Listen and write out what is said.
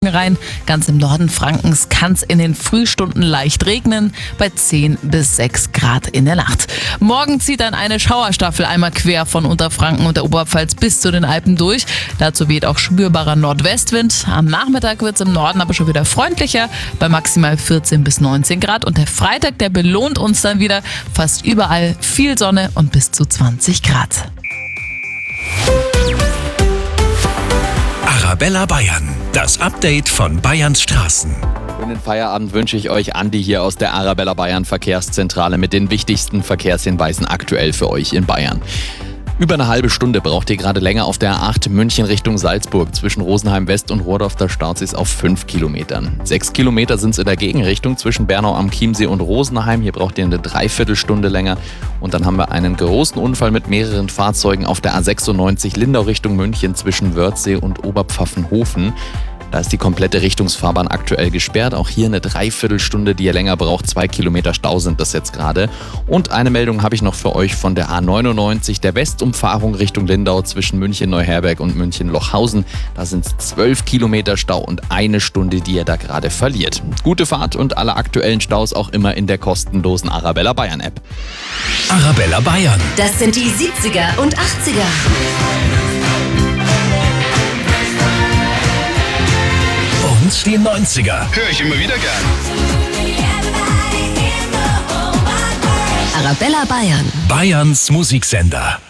rein. Ganz im Norden Frankens kann es in den Frühstunden leicht regnen, bei 10 bis 6 Grad in der Nacht. Morgen zieht dann eine Schauerstaffel einmal quer von Unterfranken und der Oberpfalz bis zu den Alpen durch. Dazu weht auch spürbarer Nordwestwind. Am Nachmittag wird es im Norden aber schon wieder freundlicher, bei maximal 14 bis 19 Grad. Und der Freitag, der belohnt uns dann wieder. Fast überall viel Sonne und bis zu 20 Grad. Arabella Bayern, das Update von Bayerns Straßen. Schönen Feierabend wünsche ich euch, Andi hier aus der Arabella Bayern Verkehrszentrale mit den wichtigsten Verkehrshinweisen aktuell für euch in Bayern. Über eine halbe Stunde braucht ihr gerade länger auf der A8 München Richtung Salzburg. Zwischen Rosenheim West und Rohrdorf, da staut es auf 5 Kilometern. 6 Kilometer sind es in der Gegenrichtung zwischen Bernau am Chiemsee und Rosenheim. Hier braucht ihr eine Dreiviertelstunde länger. Und dann haben wir einen großen Unfall mit mehreren Fahrzeugen auf der A96 Lindau Richtung München zwischen Wörthsee und Oberpfaffenhofen. Da ist die komplette Richtungsfahrbahn aktuell gesperrt. Auch hier eine Dreiviertelstunde, die ihr länger braucht. 2 Kilometer Stau sind das jetzt gerade. Und eine Meldung habe ich noch für euch von der A99, der Westumfahrung Richtung Lindau zwischen München-Neuherberg und München-Lochhausen. Da sind es 12 Kilometer Stau und eine Stunde, die ihr da gerade verliert. Gute Fahrt und alle aktuellen Staus auch immer in der kostenlosen Arabella Bayern App. Arabella Bayern. Das sind die 70er und 80er. Uns die 90er. Höre ich immer wieder gern. Arabella Bayern. Bayerns Musiksender.